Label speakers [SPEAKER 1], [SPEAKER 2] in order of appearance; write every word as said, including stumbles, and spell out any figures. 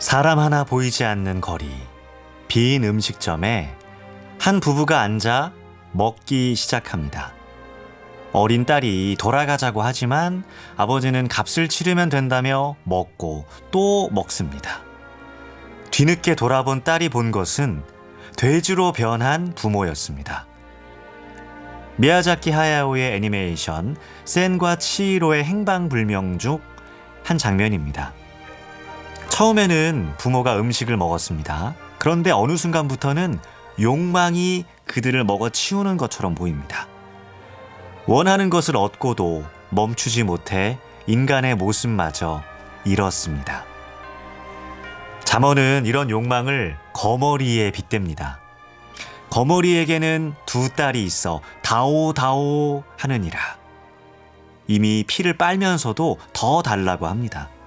[SPEAKER 1] 사람 하나 보이지 않는 거리, 빈 음식점에 한 부부가 앉아 먹기 시작합니다. 어린 딸이 돌아가자고 하지만 아버지는 값을 치르면 된다며 먹고 또 먹습니다. 뒤늦게 돌아본 딸이 본 것은 돼지로 변한 부모였습니다. 미야자키 하야오의 애니메이션 센과 치히로의 행방불명 중 한 장면입니다. 처음에는 부모가 음식을 먹었습니다. 그런데 어느 순간부터는 욕망이 그들을 먹어치우는 것처럼 보입니다. 원하는 것을 얻고도 멈추지 못해 인간의 모습마저 잃었습니다. 잠언은 이런 욕망을 거머리에 빗댑니다. 거머리에게는 두 딸이 있어 다오다오 하느니라. 이미 피를 빨면서도 더 달라고 합니다.